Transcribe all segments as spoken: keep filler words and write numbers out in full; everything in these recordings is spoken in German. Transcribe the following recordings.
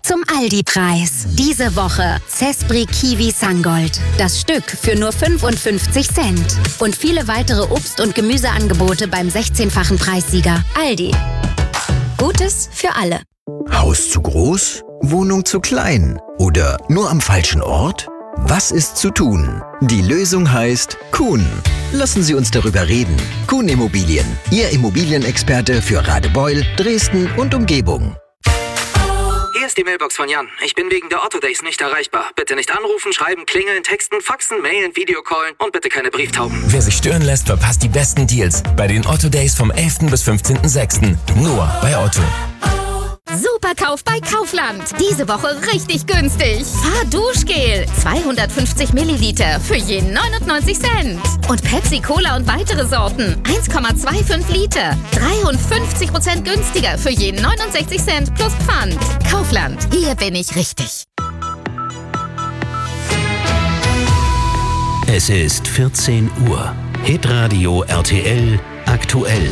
zum Aldi-Preis. Diese Woche Zespri Kiwi Sangold. Das Stück für nur fünfundfünfzig Cent. Und viele weitere Obst- und Gemüseangebote beim sechzehnfachen Preissieger. Aldi. Gutes für alle. Haus zu groß? Wohnung zu klein? Oder nur am falschen Ort? Was ist zu tun? Die Lösung heißt Kuhn. Lassen Sie uns darüber reden. Kuhn Immobilien, Ihr Immobilienexperte für Radebeul, Dresden und Umgebung. Hier ist die Mailbox von Jan. Ich bin wegen der Otto Days nicht erreichbar. Bitte nicht anrufen, schreiben, klingeln, texten, faxen, mailen, Videocallen und bitte keine Brieftauben. Wer sich stören lässt, verpasst die besten Deals bei den Otto Days vom elften bis fünfzehnten sechsten Nur bei Otto. Superkauf bei Kaufland. Diese Woche richtig günstig. Fahrduschgel. zweihundertfünfzig Milliliter für je neunundneunzig Cent. Und Pepsi Cola und weitere Sorten. eins Komma fünfundzwanzig Liter. dreiundfünfzig Prozent günstiger für je neunundsechzig Cent plus Pfand. Kaufland. Hier bin ich richtig. Es ist vierzehn Uhr. Hitradio R T L aktuell.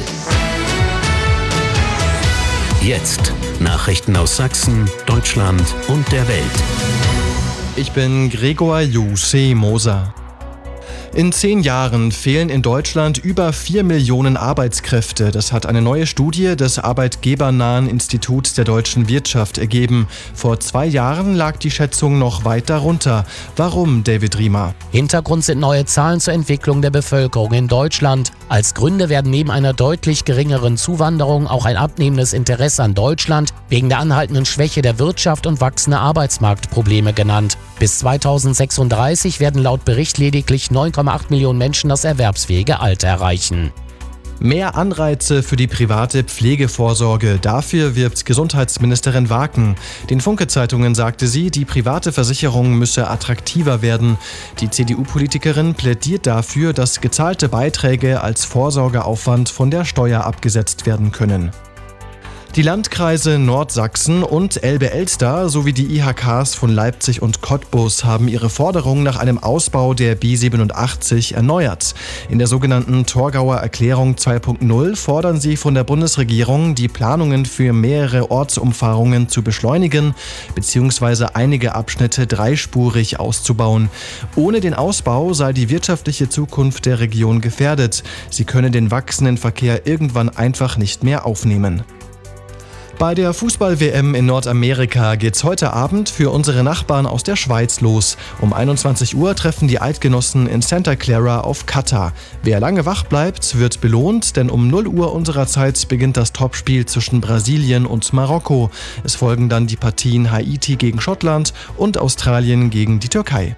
Jetzt Nachrichten aus Sachsen, Deutschland und der Welt. Ich bin Gregor Jussi Moser. In zehn Jahren fehlen in Deutschland über vier Millionen Arbeitskräfte. Das hat eine neue Studie des arbeitgebernahen Instituts der deutschen Wirtschaft ergeben. Vor zwei Jahren lag die Schätzung noch weit darunter. Warum, David Riemer? Hintergrund sind neue Zahlen zur Entwicklung der Bevölkerung in Deutschland. Als Gründe werden neben einer deutlich geringeren Zuwanderung auch ein abnehmendes Interesse an Deutschland wegen der anhaltenden Schwäche der Wirtschaft und wachsende Arbeitsmarktprobleme genannt. Bis zweitausendsechsunddreißig werden laut Bericht lediglich neun Komma acht Millionen Menschen das erwerbsfähige Alter erreichen. Mehr Anreize für die private Pflegevorsorge. Dafür wirbt Gesundheitsministerin Waken. Den Funke-Zeitungen sagte sie, die private Versicherung müsse attraktiver werden. Die C D U-Politikerin plädiert dafür, dass gezahlte Beiträge als Vorsorgeaufwand von der Steuer abgesetzt werden können. Die Landkreise Nordsachsen und Elbe-Elster sowie die I H Ks von Leipzig und Cottbus haben ihre Forderung nach einem Ausbau der B siebenundachtzig erneuert. In der sogenannten Torgauer Erklärung zwei Punkt null fordern sie von der Bundesregierung, die Planungen für mehrere Ortsumfahrungen zu beschleunigen bzw. einige Abschnitte dreispurig auszubauen. Ohne den Ausbau sei die wirtschaftliche Zukunft der Region gefährdet. Sie könne den wachsenden Verkehr irgendwann einfach nicht mehr aufnehmen. Bei der Fußball-W M in Nordamerika geht's heute Abend für unsere Nachbarn aus der Schweiz los. Um einundzwanzig Uhr treffen die Eidgenossen in Santa Clara auf Katar. Wer lange wach bleibt, wird belohnt, denn um null Uhr unserer Zeit beginnt das Topspiel zwischen Brasilien und Marokko. Es folgen dann die Partien Haiti gegen Schottland und Australien gegen die Türkei.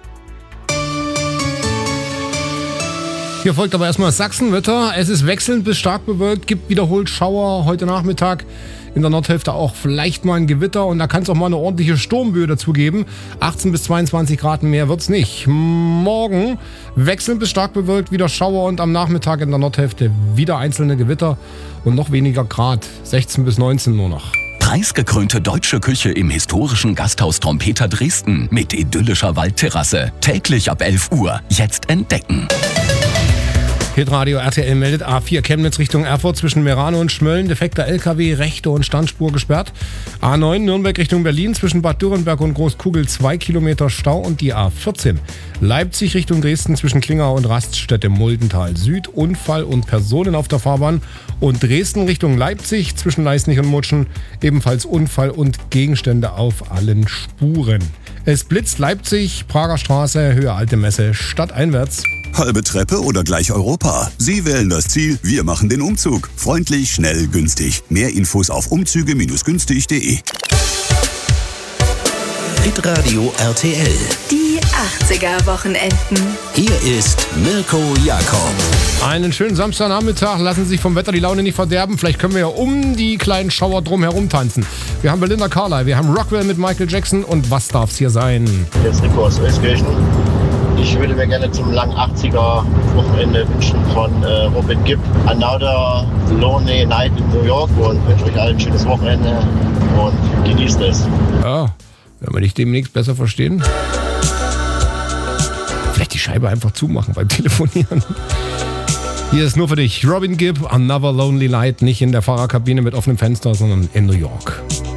Hier folgt aber erstmal Sachsenwetter. Es ist wechselnd bis stark bewölkt, gibt wiederholt Schauer heute Nachmittag. In der Nordhälfte auch vielleicht mal ein Gewitter und da kann es auch mal eine ordentliche Sturmböe dazu geben. achtzehn bis zweiundzwanzig Grad mehr wird's nicht. Morgen wechselnd bis stark bewölkt, wieder Schauer und am Nachmittag in der Nordhälfte wieder einzelne Gewitter und noch weniger Grad, sechzehn bis neunzehn nur noch. Preisgekrönte deutsche Küche im historischen Gasthaus Trompeter Dresden mit idyllischer Waldterrasse. Täglich ab elf Uhr. Jetzt entdecken. Hitradio R T L meldet A vier Chemnitz Richtung Erfurt zwischen Merano und Schmölln. Defekter L K W, rechte und Standspur gesperrt. A neun Nürnberg Richtung Berlin zwischen Bad Dürrenberg und Großkugel zwei Kilometer Stau und die A vierzehn. Leipzig Richtung Dresden zwischen Klingau und Raststätte Muldental Süd. Unfall und Personen auf der Fahrbahn. Und Dresden Richtung Leipzig zwischen Leisnig und Mutschen. Ebenfalls Unfall und Gegenstände auf allen Spuren. Es blitzt Leipzig, Prager Straße, Höhe Alte Messe, stadteinwärts. Halbe Treppe oder gleich Europa? Sie wählen das Ziel, wir machen den Umzug. Freundlich, schnell, günstig. Mehr Infos auf umzüge günstig punkt de. Hitradio R T L. Die achtziger-Wochenenden. Hier ist Mirko Jakob. Einen schönen Samstagnachmittag. Lassen Sie sich vom Wetter die Laune nicht verderben. Vielleicht können wir ja um die kleinen Schauer drum herum tanzen. Wir haben Belinda Carlisle, wir haben Rockwell mit Michael Jackson und was darf's hier sein? Hier ist Nico aus Euskirchen. Ich würde mir gerne zum langen achtziger-Wochenende wünschen von äh, Robin Gibb Another Lonely Night in New York und wünsche euch allen ein schönes Wochenende und genießt es. Ja, wenn wir dich demnächst besser verstehen. Vielleicht die Scheibe einfach zumachen beim Telefonieren. Hier ist nur für dich Robin Gibb, Another Lonely Night, nicht in der Fahrerkabine mit offenem Fenster, sondern in New York.